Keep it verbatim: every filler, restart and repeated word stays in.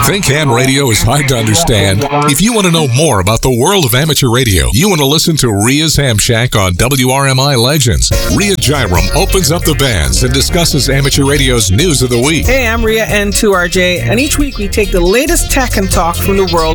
Think ham radio is hard to understand? If you want to know more about the world of amateur radio, you want to listen to Ria's Ham Shack on W R M I Legends. Ria Jairam opens up the bands and discusses amateur radio's news of the week. Hey, I'm Ria N two R J, and each week we take the latest tech and talk from the world